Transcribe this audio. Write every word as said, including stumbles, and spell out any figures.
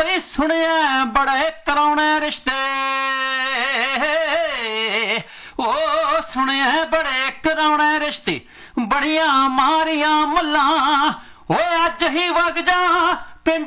ਬਈ ਸੁਣਿਆ ਬੜੇ ਕਰਾਉਣੇ ਰਿਸ਼ਤੇ, ਓ ਸੁਣਿਆ ਬੜੇ ਕਰਾਉਣੇ ਰਿਸ਼ਤੇ, ਬੜੀਆਂ ਮਾਰੀਆਂ ਮੱਲਾਂ ਓਏ ਅੱਜ ਹੀ ਵਗ ਜਾ